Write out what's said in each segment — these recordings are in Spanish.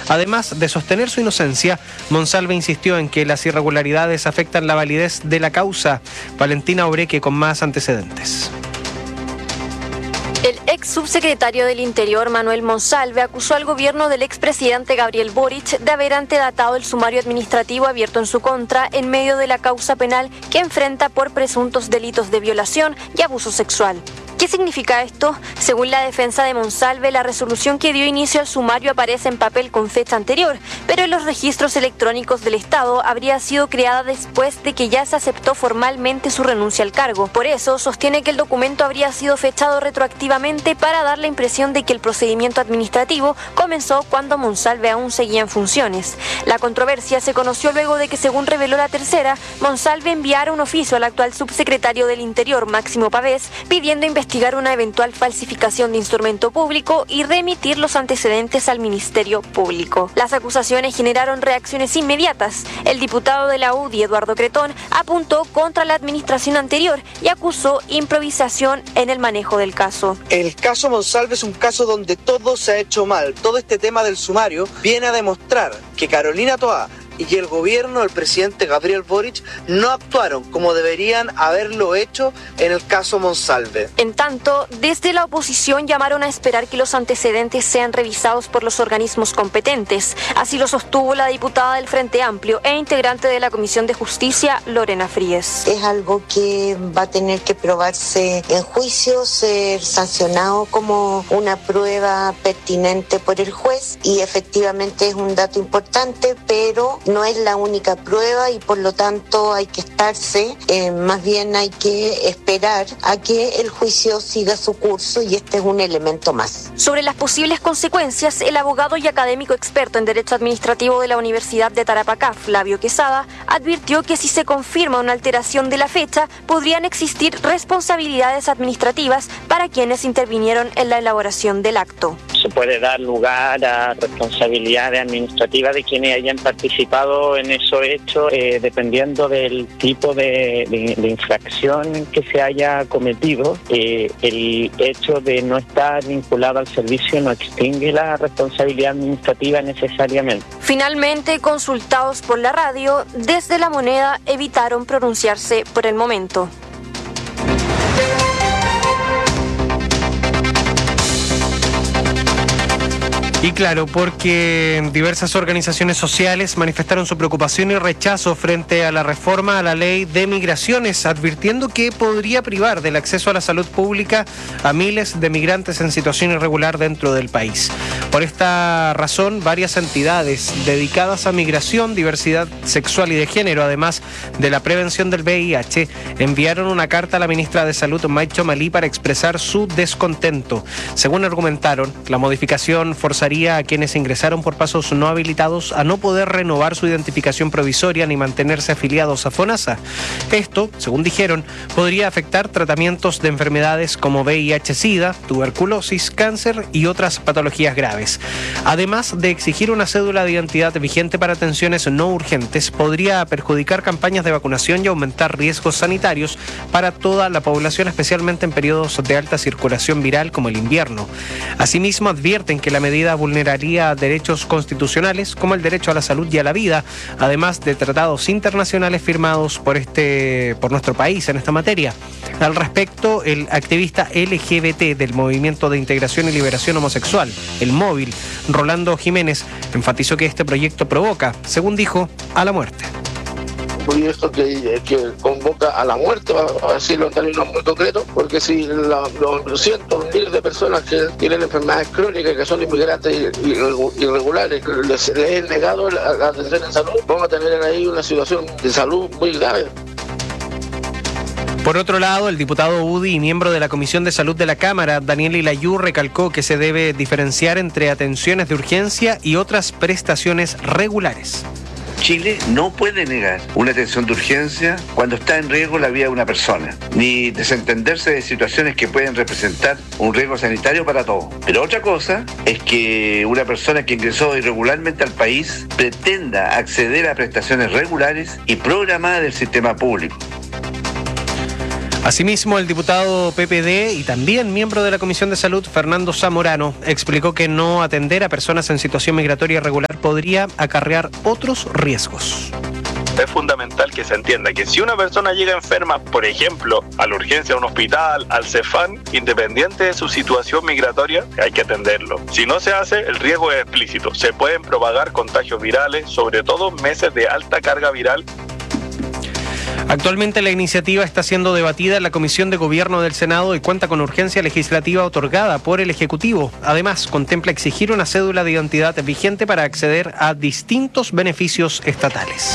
Además de sostener su inocencia, Monsalve insistió en que las irregularidades afectan la validez de la causa. Valentina Obreque con más antecedentes. El ex subsecretario del Interior, Manuel Monsalve, acusó al gobierno del expresidente Gabriel Boric de haber antedatado el sumario administrativo abierto en su contra en medio de la causa penal que enfrenta por presuntos delitos de violación y abuso sexual. ¿Qué significa esto? Según la defensa de Monsalve, la resolución que dio inicio al sumario aparece en papel con fecha anterior, pero en los registros electrónicos del Estado habría sido creada después de que ya se aceptó formalmente su renuncia al cargo. Por eso, sostiene que el documento habría sido fechado retroactivamente para dar la impresión de que el procedimiento administrativo comenzó cuando Monsalve aún seguía en funciones. La controversia se conoció luego de que, según reveló La Tercera, Monsalve enviara un oficio al actual subsecretario del Interior, Máximo Pavés, pidiendo investigar una eventual falsificación de instrumento público y remitir los antecedentes al Ministerio Público. Las acusaciones generaron reacciones inmediatas. El diputado de la UDI, Eduardo Cretón, apuntó contra la administración anterior y acusó improvisación en el manejo del caso. El caso Monsalve es un caso donde todo se ha hecho mal. Todo este tema del sumario viene a demostrar que Carolina Toá y el gobierno del presidente Gabriel Boric no actuaron como deberían haberlo hecho en el caso Monsalve. En tanto, desde la oposición llamaron a esperar que los antecedentes sean revisados por los organismos competentes. Así lo sostuvo la diputada del Frente Amplio e integrante de la Comisión de Justicia, Lorena Fríes. Es algo que va a tener que probarse en juicio, ser sancionado como una prueba pertinente por el juez, y efectivamente es un dato importante, pero no es la única prueba y por lo tanto hay que estarse, más bien hay que esperar a que el juicio siga su curso, y este es un elemento más. Sobre las posibles consecuencias, el abogado y académico experto en Derecho Administrativo de la Universidad de Tarapacá, Flavio Quesada, advirtió que si se confirma una alteración de la fecha, podrían existir responsabilidades administrativas para quienes intervinieron en la elaboración del acto. Se puede dar lugar a responsabilidades administrativas de quienes hayan participado en esos hechos, dependiendo del tipo de infracción que se haya cometido. El hecho de no estar vinculado al servicio no extingue la responsabilidad administrativa necesariamente. Finalmente, consultados por la radio, desde La Moneda evitaron pronunciarse por el momento. Y claro, porque diversas organizaciones sociales manifestaron su preocupación y rechazo frente a la reforma a la ley de migraciones, advirtiendo que podría privar del acceso a la salud pública a miles de migrantes en situación irregular dentro del país. Por esta razón, varias entidades dedicadas a migración, diversidad sexual y de género, además de la prevención del VIH, enviaron una carta a la ministra de Salud, Maicho Malí, para expresar su descontento. Según argumentaron, la modificación forzaría a quienes ingresaron por pasos no habilitados a no poder renovar su identificación provisoria ni mantenerse afiliados a FONASA. Esto, según dijeron, podría afectar tratamientos de enfermedades como VIH-Sida, tuberculosis, cáncer y otras patologías graves. Además de exigir una cédula de identidad vigente para atenciones no urgentes, podría perjudicar campañas de vacunación y aumentar riesgos sanitarios para toda la población, especialmente en periodos de alta circulación viral como el invierno. Asimismo, advierten que la medida vulneraría derechos constitucionales como el derecho a la salud y a la vida, además de tratados internacionales firmados por nuestro país en esta materia. Al respecto, el activista LGBT del Movimiento de Integración y Liberación Homosexual, el Móvil, Rolando Jiménez, enfatizó que este proyecto provoca, según dijo, a la muerte. Proyecto que convoca a la muerte, a decirlo en términos muy concretos, porque si los cientos, miles de personas que tienen enfermedades crónicas, que son inmigrantes irregulares, les es negado la atención en salud, vamos a tener ahí una situación de salud muy grave. Por otro lado, el diputado UDI y miembro de la Comisión de Salud de la Cámara, Daniel Ilayú, recalcó que se debe diferenciar entre atenciones de urgencia y otras prestaciones regulares. Chile no puede negar una atención de urgencia cuando está en riesgo la vida de una persona, ni desentenderse de situaciones que pueden representar un riesgo sanitario para todos. Pero otra cosa es que una persona que ingresó irregularmente al país pretenda acceder a prestaciones regulares y programadas del sistema público. Asimismo, el diputado PPD y también miembro de la Comisión de Salud, Fernando Zamorano, explicó que no atender a personas en situación migratoria irregular podría acarrear otros riesgos. Es fundamental que se entienda que si una persona llega enferma, por ejemplo, a la urgencia de un hospital, al CEFAM, independiente de su situación migratoria, hay que atenderlo. Si no se hace, el riesgo es explícito. Se pueden propagar contagios virales, sobre todo en meses de alta carga viral. Actualmente la iniciativa está siendo debatida en la Comisión de Gobierno del Senado y cuenta con urgencia legislativa otorgada por el Ejecutivo. Además, contempla exigir una cédula de identidad vigente para acceder a distintos beneficios estatales.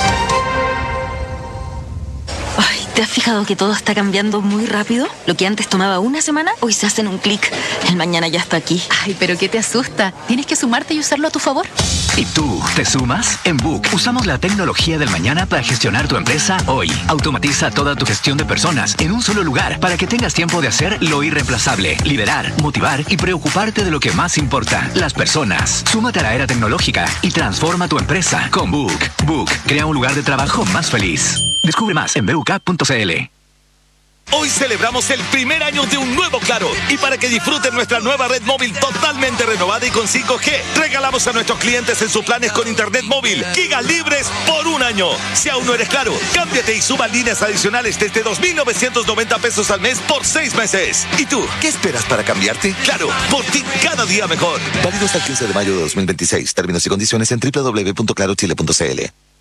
Ay, ¿te has fijado que todo está cambiando muy rápido? Lo que antes tomaba una semana, hoy se hace en un clic. El mañana ya está aquí. Ay, pero ¿qué te asusta? Tienes que sumarte y usarlo a tu favor. ¿Y tú, te sumas? En Book usamos la tecnología del mañana para gestionar tu empresa hoy. Automatiza toda tu gestión de personas en un solo lugar para que tengas tiempo de hacer lo irreemplazable, liderar, motivar y preocuparte de lo que más importa, las personas. Súmate a la era tecnológica y transforma tu empresa con Book. Book crea un lugar de trabajo más feliz. Descubre más en BUK.cl. Hoy celebramos el primer año de un nuevo Claro y para que disfruten nuestra nueva red móvil totalmente renovada y con 5G, regalamos a nuestros clientes en sus planes con internet móvil gigas libres por un año. Si aún no eres Claro, cámbiate y suma líneas adicionales desde 2.990 pesos al mes por 6 meses. ¿Y tú, qué esperas para cambiarte? Claro, por ti cada día mejor. Válido hasta el 15 de mayo de 2026. Términos y condiciones en www.clarochile.cl.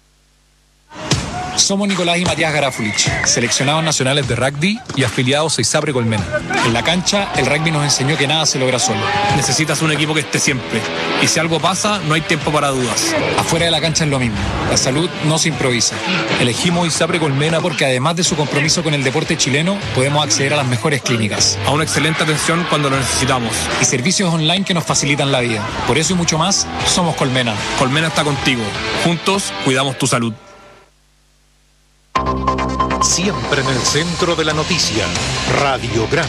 Somos Nicolás y Matías Garafulich, seleccionados nacionales de rugby y afiliados a ISAPRE Colmena. En la cancha, el rugby nos enseñó que nada se logra solo. Necesitas un equipo que esté siempre. Y si algo pasa, no hay tiempo para dudas. Afuera de la cancha es lo mismo. La salud no se improvisa. Elegimos ISAPRE Colmena porque además de su compromiso con el deporte chileno, podemos acceder a las mejores clínicas, a una excelente atención cuando lo necesitamos y servicios online que nos facilitan la vida. Por eso y mucho más, somos Colmena. Colmena está contigo. Juntos, cuidamos tu salud. Siempre en el centro de la noticia, Radiograma.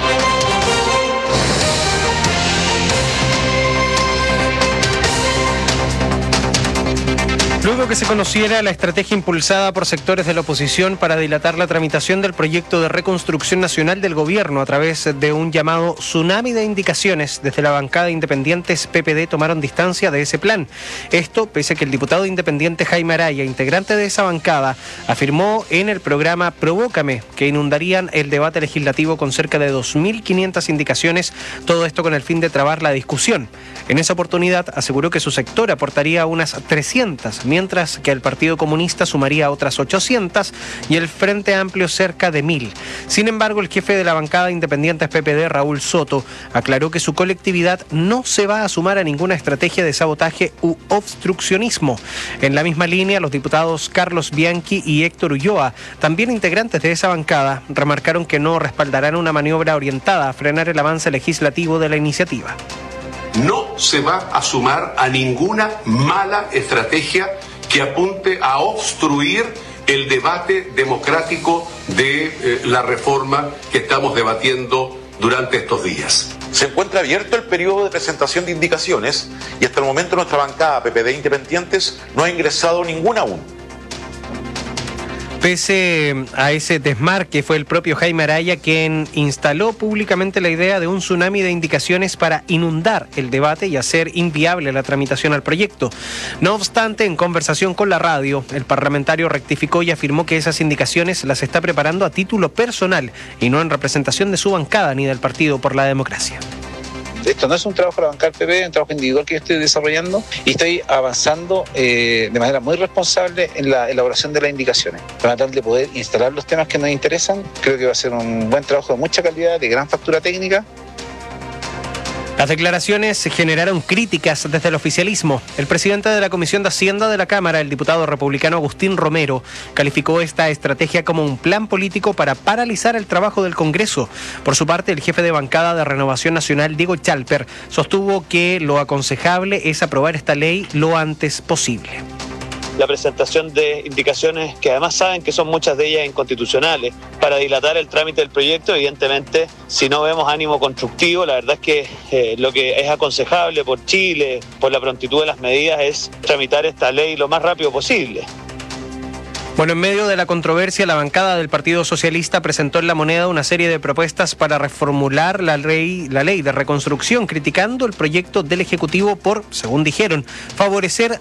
Luego que se conociera la estrategia impulsada por sectores de la oposición para dilatar la tramitación del proyecto de reconstrucción nacional del gobierno a través de un llamado tsunami de indicaciones, desde la bancada de independientes PPD tomaron distancia de ese plan. Esto pese a que el diputado independiente Jaime Araya, integrante de esa bancada, afirmó en el programa Provócame que inundarían el debate legislativo con cerca de 2.500 indicaciones, todo esto con el fin de trabar la discusión. En esa oportunidad aseguró que su sector aportaría unas 300, mientras que el Partido Comunista sumaría otras 800 y el Frente Amplio cerca de 1.000. Sin embargo, el jefe de la bancada Independientes PPD, Raúl Soto, aclaró que su colectividad no se va a sumar a ninguna estrategia de sabotaje u obstruccionismo. En la misma línea, los diputados Carlos Bianchi y Héctor Ulloa, también integrantes de esa bancada, remarcaron que no respaldarán una maniobra orientada a frenar el avance legislativo de la iniciativa. No se va a sumar a ninguna mala estrategia que apunte a obstruir el debate democrático de la reforma que estamos debatiendo durante estos días. Se encuentra abierto el periodo de presentación de indicaciones y hasta el momento nuestra bancada PPD Independientes no ha ingresado ninguna aún. Pese a ese desmarque, fue el propio Jaime Araya quien instaló públicamente la idea de un tsunami de indicaciones para inundar el debate y hacer inviable la tramitación al proyecto. No obstante, en conversación con la radio, el parlamentario rectificó y afirmó que esas indicaciones las está preparando a título personal y no en representación de su bancada ni del Partido por la Democracia. Esto no es un trabajo de la bancada del PP, es un trabajo individual que yo estoy desarrollando y estoy avanzando de manera muy responsable en la elaboración de las indicaciones para tratar de poder instalar los temas que nos interesan. Creo que va a ser un buen trabajo de mucha calidad, de gran factura técnica. Las declaraciones generaron críticas desde el oficialismo. El presidente de la Comisión de Hacienda de la Cámara, el diputado republicano Agustín Romero, calificó esta estrategia como un plan político para paralizar el trabajo del Congreso. Por su parte, el jefe de bancada de Renovación Nacional, Diego Chalper, sostuvo que lo aconsejable es aprobar esta ley lo antes posible. La presentación de indicaciones que además saben que son muchas de ellas inconstitucionales para dilatar el trámite del proyecto. Evidentemente, si no vemos ánimo constructivo, la verdad es que lo que es aconsejable por Chile, por la prontitud de las medidas, es tramitar esta ley lo más rápido posible. Bueno, en medio de la controversia, la bancada del Partido Socialista presentó en La Moneda una serie de propuestas para reformular la ley de reconstrucción, criticando el proyecto del Ejecutivo por, según dijeron, favorecer